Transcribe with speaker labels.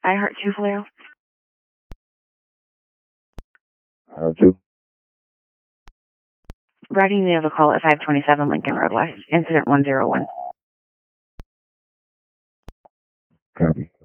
Speaker 1: I heart 2 Valero.
Speaker 2: I heard you.
Speaker 1: Routing the other call at 527 Lincoln Road West, incident 101.
Speaker 2: Copy.